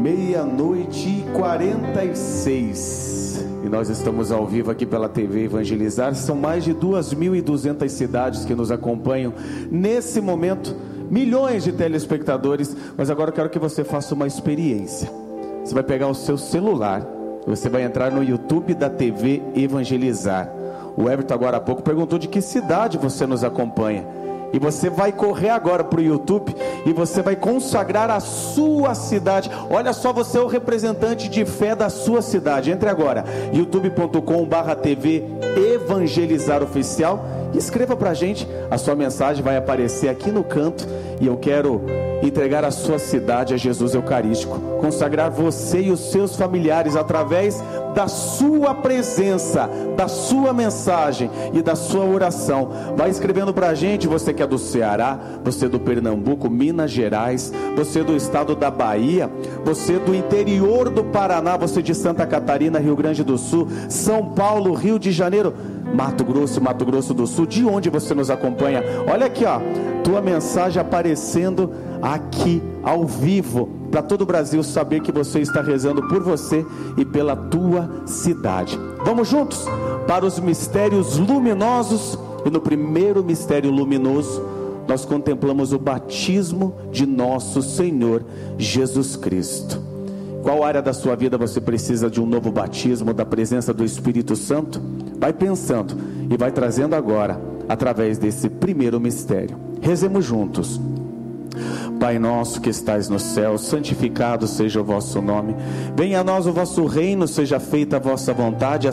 meia-noite e 46. E nós estamos ao vivo aqui pela TV Evangelizar. São mais de 2.200 cidades que nos acompanham nesse momento, milhões de telespectadores. Mas agora eu quero que você faça uma experiência. Você vai pegar o seu celular, você vai entrar no YouTube da TV Evangelizar. O Everton agora há pouco perguntou de que cidade você nos acompanha. E você vai correr agora para o YouTube e você vai consagrar a sua cidade. Olha só, você é o representante de fé da sua cidade. Entre agora, youtube.com/TV Evangelizar Oficial. E escreva para a gente, a sua mensagem vai aparecer aqui no canto. E eu quero entregar a sua cidade a Jesus Eucarístico. Consagrar você e os seus familiares através da sua presença, da sua mensagem e da sua oração. Vai escrevendo para a gente, você que é do Ceará, você do Pernambuco, Minas Gerais, você do estado da Bahia, você do interior do Paraná, você de Santa Catarina, Rio Grande do Sul, São Paulo, Rio de Janeiro, Mato Grosso do Sul, de onde você nos acompanha. Olha aqui, ó, tua mensagem aparecendo aqui ao vivo, para todo o Brasil saber que você está rezando por você e pela tua cidade. Vamos juntos para os mistérios luminosos. E no primeiro mistério luminoso nós contemplamos o batismo de nosso Senhor Jesus Cristo. Qual área da sua vida você precisa de um novo batismo, da presença do Espírito Santo? Vai pensando e vai trazendo agora, através desse primeiro mistério. Rezemos juntos. Pai nosso que estais no céu, santificado seja o vosso nome. Venha a nós o vosso reino, seja feita a vossa vontade,